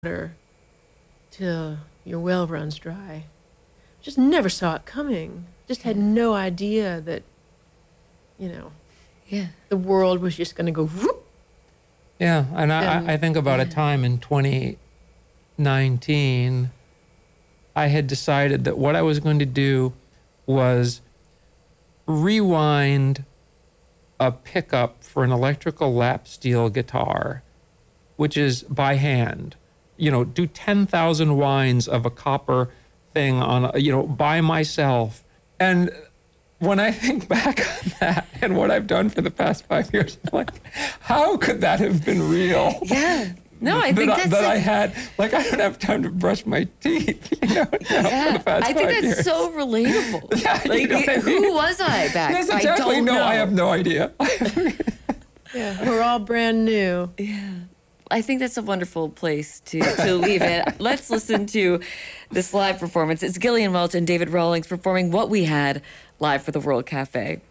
water till your well runs dry. Just never saw it coming. Just had no idea that, Yeah. the world was just going to go whoop. Yeah, and And- I think about a time in 2019, I had decided that what I was going to do was rewind a pickup for an electrical lap steel guitar, which is by hand. Do 10,000 winds of a copper thing by myself. And when I think back on that and what I've done for the past 5 years, I'm like, how could that have been real? Yeah. No, I think that's that I had, I don't have time to brush my teeth, for the past I think 5 that's years. so relatable. Yeah, you know what I mean? Who was I back? Yes, I exactly. don't know. I have no idea. Yeah, we're all brand new. Yeah. I think that's a wonderful place to leave it. Let's listen to this live performance. It's Gillian Welch and David Rawlings performing What We Had live for the World Cafe.